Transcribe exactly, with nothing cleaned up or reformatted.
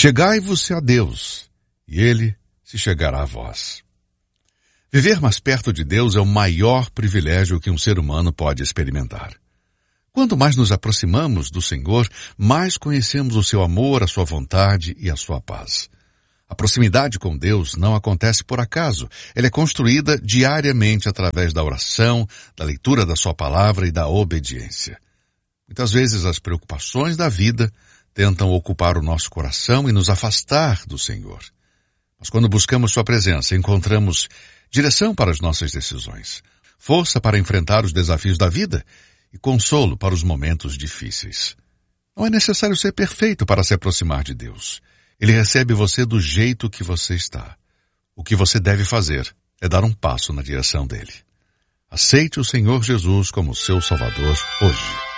Chegai-vos a Deus, e Ele se chegará a vós. Viver mais perto de Deus é o maior privilégio que um ser humano pode experimentar. Quanto mais nos aproximamos do Senhor, mais conhecemos o seu amor, a sua vontade e a sua paz. A proximidade com Deus não acontece por acaso. Ela é construída diariamente através da oração, da leitura da sua palavra e da obediência. Muitas vezes as preocupações da vida tentam ocupar o nosso coração e nos afastar do Senhor. Mas quando buscamos sua presença, encontramos direção para as nossas decisões, força para enfrentar os desafios da vida e consolo para os momentos difíceis. Não é necessário ser perfeito para se aproximar de Deus. Ele recebe você do jeito que você está. O que você deve fazer é dar um passo na direção dele. Aceite o Senhor Jesus como seu Salvador hoje.